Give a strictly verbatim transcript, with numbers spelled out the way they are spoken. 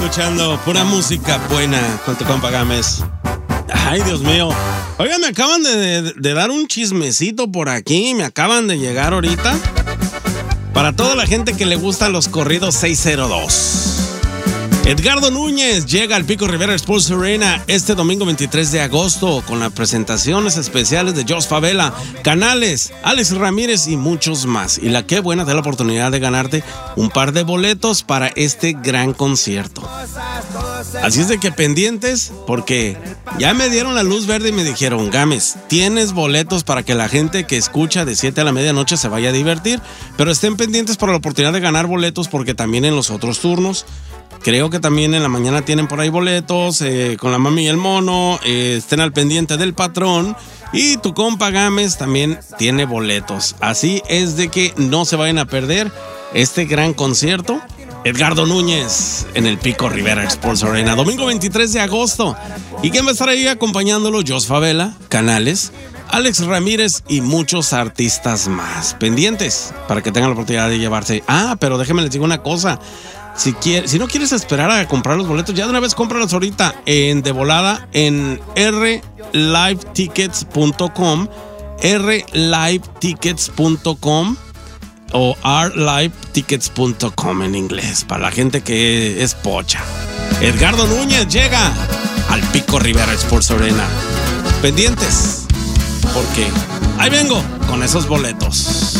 Escuchando pura música buena con tu compa Gámez. Ay, Dios mío. Oigan, me acaban de, de, de dar un chismecito por aquí. Me acaban de llegar ahorita. Para toda la gente que le gustan los corridos seiscientos dos. Edgardo Núñez llega al Pico Rivera Sports Arena este domingo veintitrés de agosto con las presentaciones especiales de Jos Favela, Canales, Alex Ramírez y muchos más. Y la que buena te da la oportunidad de ganarte un par de boletos para este gran concierto. Así es de que pendientes, porque ya me dieron la luz verde y me dijeron, Gámez, tienes boletos para que la gente que escucha de siete a la medianoche se vaya a divertir, pero estén pendientes para la oportunidad de ganar boletos, porque también en los otros turnos creo que también en la mañana tienen por ahí boletos, eh, con la mami y el mono, eh, estén al pendiente del patrón. Y tu compa Gámez también tiene boletos. Así es de que no se vayan a perder este gran concierto. Edgardo Núñez en el Pico Rivera Sports Arena, domingo veintitrés de agosto. ¿Y quién va a estar ahí acompañándolo? Jos Favela, Canales, Alex Ramírez y muchos artistas más. Pendientes para que tengan la oportunidad de llevarse. Ah, pero déjenme les digo una cosa. Si, quiere, si no quieres esperar a comprar los boletos, ya de una vez cómpralos ahorita en de volada en r live tickets punto com, r live tickets punto com o r live tickets punto com en inglés, para la gente que es pocha. Edgardo Núñez llega al Pico Rivera Sports Arena. Pendientes, porque ahí vengo con esos boletos.